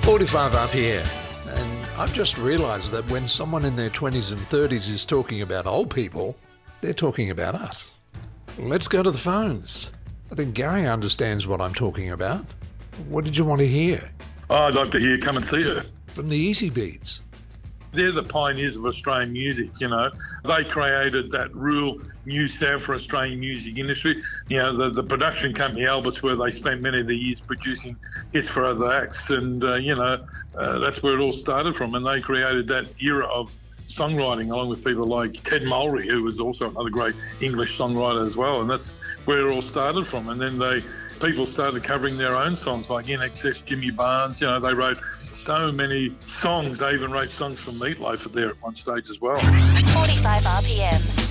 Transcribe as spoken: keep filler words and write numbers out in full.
forty-five R P M. And I've just realised that when someone in their twenties and thirties is talking about old people, they're talking about us. Let's go to the phones. I think Gary understands what I'm talking about. What did you want to hear? Oh, I'd like to hear Come and See Her. From the Easy Beats. They're the pioneers of Australian music, you know. They created that real new sound for Australian music industry. You know, the, the production company, Alberts, where they spent many of the years producing hits for other acts. And, uh, you know, uh, that's where it all started from. And they created that era of songwriting along with people like Ted Mulry, who was also another great English songwriter as well. And that's where it all started from. And then they people started covering their own songs like In Excess, Jimmy Barnes. You know, they wrote so many songs. They even wrote songs for Meatloaf there at one stage as well. forty-five R P M.